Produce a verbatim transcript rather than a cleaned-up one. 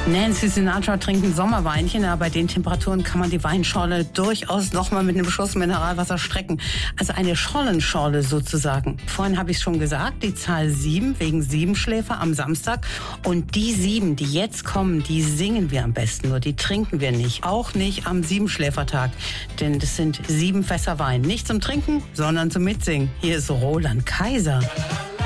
Nancy Sinatra trinkt ein Sommerweinchen, aber bei den Temperaturen kann man die Weinschorle durchaus nochmal mit einem Schuss Mineralwasser strecken. Also eine Schollenschorle sozusagen. Vorhin habe ich schon gesagt, die Zahl sieben wegen Siebenschläfer am Samstag. Und die sieben, die jetzt kommen, die singen wir am besten, nur die trinken wir nicht. Auch nicht am Siebenschläfertag, denn das sind sieben Fässer Wein. Nicht zum Trinken, sondern zum Mitsingen. Hier ist Roland Kaiser.